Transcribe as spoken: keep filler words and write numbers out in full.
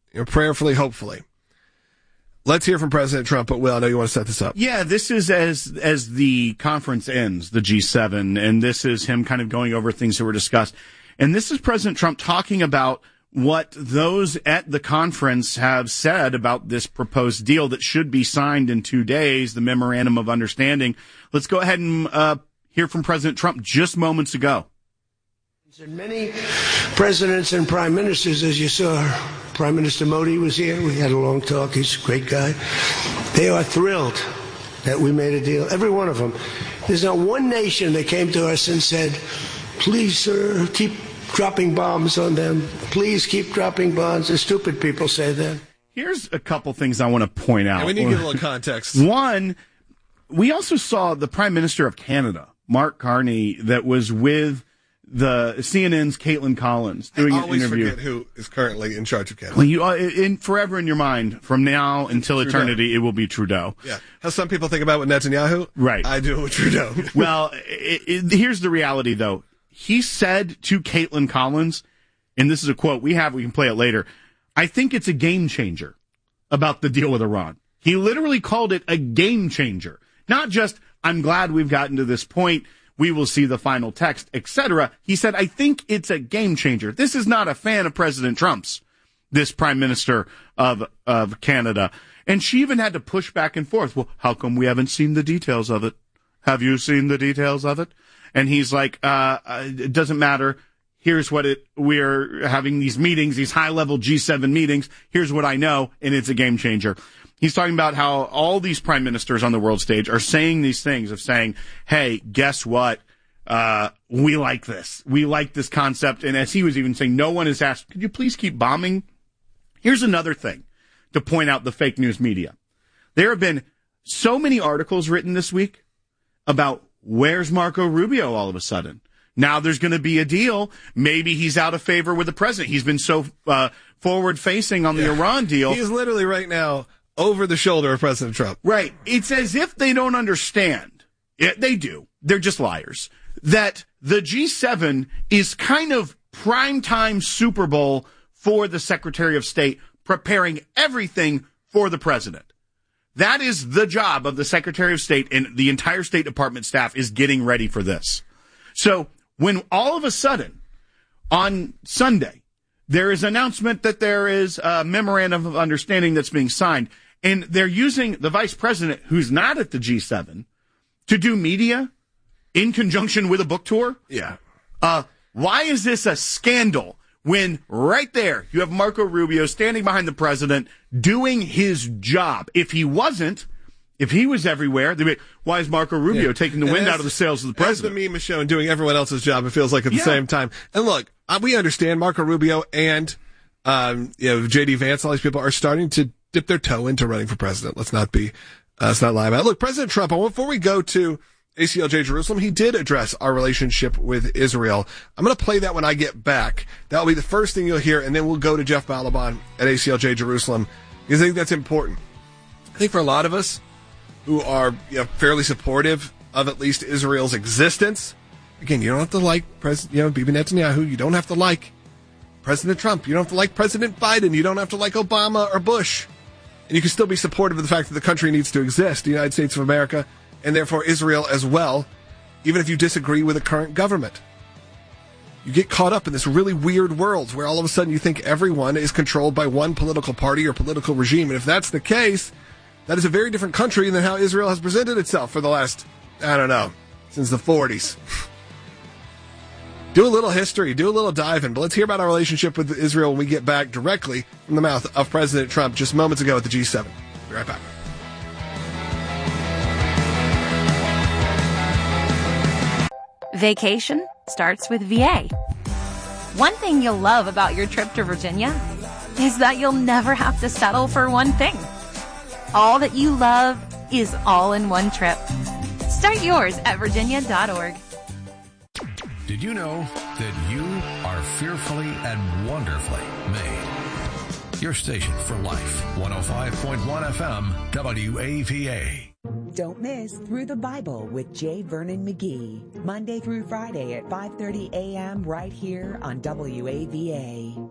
you know, prayerfully, hopefully. Let's hear from President Trump, but Will, I know you want to set this up. Yeah, this is as as the conference ends, the G seven, and this is him kind of going over things that were discussed. And this is President Trump talking about what those at the conference have said about this proposed deal that should be signed in two days, the Memorandum of Understanding. Let's go ahead and uh, hear from President Trump just moments ago. And many presidents and prime ministers, as you saw, Prime Minister Modi was here. We had a long talk. He's a great guy. They are thrilled that we made a deal, every one of them. There's not one nation that came to us and said, please, sir, keep dropping bombs on them. Please keep dropping bombs. The stupid people say that. Here's a couple things I want to point out. Yeah, we need to give a little context. One, we also saw the Prime Minister of Canada, Mark Carney, that was with the C N N's Caitlin Collins doing an interview. I always forget who is currently in charge of Canada. Well, you, uh, in, forever in your mind, from now until Trudeau. Eternity, it will be Trudeau. Yeah. How some people think about with Netanyahu? Right. I do it with Trudeau. Well, it, it, here's the reality, though. He said to Caitlin Collins, and this is a quote we have, we can play it later, I think it's a game changer about the deal with Iran. He literally called it a game changer. Not just, I'm glad we've gotten to this point, we will see the final text, et cetera. He said, I think it's a game changer. This is not a fan of President Trump's, this Prime Minister of of Canada. And she even had to push back and forth. Well, how come we haven't seen the details of it? Have you seen the details of it? And he's like, uh, it doesn't matter. Here's what it, we're having these meetings, these high-level G seven meetings. Here's what I know, and it's a game changer. He's talking about how all these prime ministers on the world stage are saying these things of saying, hey, guess what? Uh, we like this. We like this concept. And as he was even saying, no one has asked, could you please keep bombing? Here's another thing to point out the fake news media. There have been so many articles written this week about where's Marco Rubio all of a sudden. Now there's going to be a deal. Maybe he's out of favor with the president. He's been so uh, forward-facing on the yeah. Iran deal. He is literally right now over the shoulder of President Trump. Right. It's as if they don't understand. It, they do. They're just liars. That the G seven is kind of primetime Super Bowl for the Secretary of State, preparing everything for the president. That is the job of the Secretary of State, and the entire State Department staff is getting ready for this. So when all of a sudden, on Sunday, there is an announcement that there is a memorandum of understanding that's being signed, and they're using the vice president, who's not at the G seven, to do media in conjunction with a book tour? Yeah. Uh, why is this a scandal when right there you have Marco Rubio standing behind the president doing his job? If he wasn't, if he was everywhere, they'd be, why is Marco Rubio yeah. taking the and wind as, out of the sails of the president? As the meme is showing, doing everyone else's job, it feels like at the yeah. same time. And look, uh, we understand Marco Rubio and um, you know, J D Vance, all these people are starting to dip their toe into running for president. Let's not be, uh, let's not lie about it. Look, President Trump, before we go to A C L J Jerusalem, he did address our relationship with Israel. I'm going to play that when I get back. That'll be the first thing you'll hear, and then we'll go to Jeff Balaban at A C L J Jerusalem, because I think that's important. I think for a lot of us who are you know, fairly supportive of at least Israel's existence, again, you don't have to like President, you know, Bibi Netanyahu. You don't have to like President Trump. You don't have to like President Biden. You don't have to like Obama or Bush. And you can still be supportive of the fact that the country needs to exist, the United States of America, and therefore Israel as well, even if you disagree with the current government. You get caught up in this really weird world where all of a sudden you think everyone is controlled by one political party or political regime. And if that's the case, that is a very different country than how Israel has presented itself for the last, I don't know, since the forties. Do a little history, do a little diving, but let's hear about our relationship with Israel when we get back directly from the mouth of President Trump just moments ago at the G seven. Be right back. Vacation starts with V A. One thing you'll love about your trip to Virginia is that you'll never have to settle for one thing. All that you love is all in one trip. Start yours at virginia dot org. Did you know that you are fearfully and wonderfully made? Your station for life, one oh five point one F M, W A V A. Don't miss Through the Bible with J. Vernon McGee, Monday through Friday at five thirty a.m. right here on W A V A.